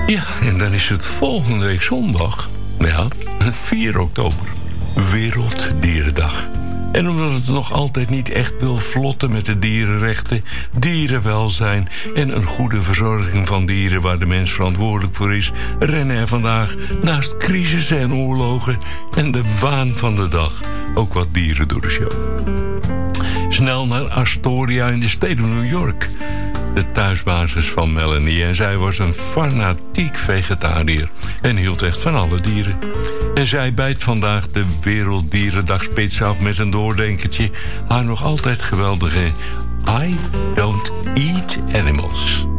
Ja, en dan is het volgende week zondag, ja, 4 oktober, Werelddierendag. En omdat het nog altijd niet echt wil vlotten met de dierenrechten, dierenwelzijn en een goede verzorging van dieren waar de mens verantwoordelijk voor is, rennen er vandaag naast crisissen en oorlogen en de waan van de dag ook wat dieren door de show. Snel naar Astoria in de State of New York, de thuisbasis van Melanie. En zij was een fanatiek vegetariër en hield echt van alle dieren. En zij bijt vandaag de Werelddierendag-spits af met een doordenkertje. Haar nog altijd geweldige I don't eat animals.